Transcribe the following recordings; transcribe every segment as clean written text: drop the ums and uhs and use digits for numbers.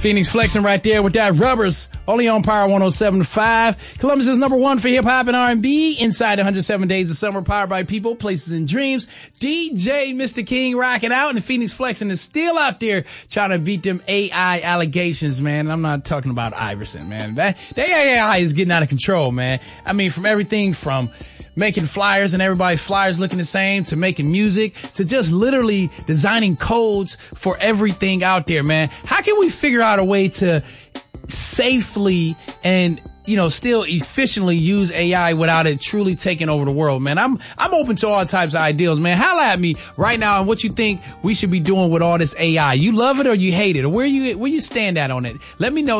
Phoenix flexing right there with that Rubbers, only on Power 107.5. Columbus is number one for hip hop and R&B. Inside 107 Days of Summer, powered by people, places, and dreams. DJ Mr. King rocking out, and Phoenix flexing is still out there trying to beat them AI allegations, man. I'm not talking about Iverson, man. That AI is getting out of control, man. I mean, from everything from making flyers and everybody's flyers looking the same, to making music, to just literally designing codes for everything out there, man. How can we figure out a way to safely and, you know, still efficiently use AI without it truly taking over the world, man? I'm open to all types of ideas, man. Holla at me right now on what you think we should be doing with all this AI. You love it or you hate it, or where you stand at on it? Let me know.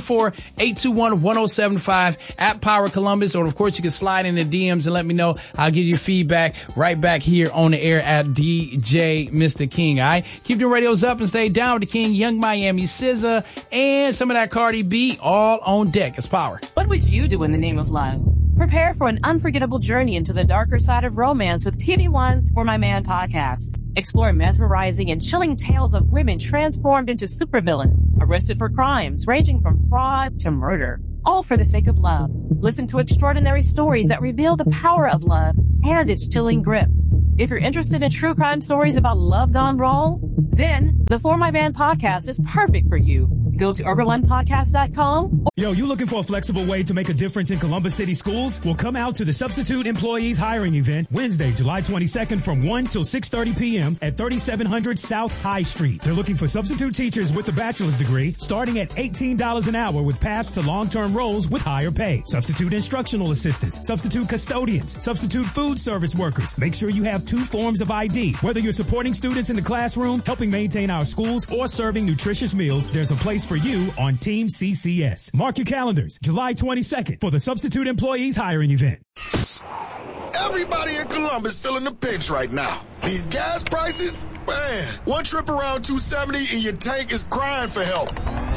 614-821-1075 at Power Columbus, or of course you can slide in the DMs and let me know. I'll give you feedback right back here on the air at DJ Mr. King. All right, keep your radios up and stay down with the King, Young Miami, SZA, and some of that Cardi B, all on deck. It's Power. What would you do in the name of love? Prepare for an unforgettable journey into the darker side of romance with TV One's For My Man podcast. Explore mesmerizing and chilling tales of women transformed into supervillains, arrested for crimes ranging from fraud to murder, all for the sake of love. Listen to extraordinary stories that reveal the power of love and its chilling grip. If you're interested in true crime stories about love gone wrong, then the For My Man podcast is perfect for you. Go to urbanonepodcast.com. Yo, you looking for a flexible way to make a difference in Columbus City schools? Well, come out to the Substitute Employees Hiring Event Wednesday, July 22nd from 1 till 6:30 p.m. at 3700 South High Street. They're looking for substitute teachers with a bachelor's degree starting at $18 an hour with paths to long-term roles with higher pay. Substitute instructional assistants, substitute custodians, substitute food service workers. Make sure you have 2 forms of ID. Whether you're supporting students in the classroom, helping maintain our schools, or serving nutritious meals, there's a place for you on Team CCS. Mark your calendars, July 22nd for the Substitute Employees Hiring Event. Everybody in Columbus feeling the pinch right now. These gas prices, man, one trip around 270 and your tank is crying for help.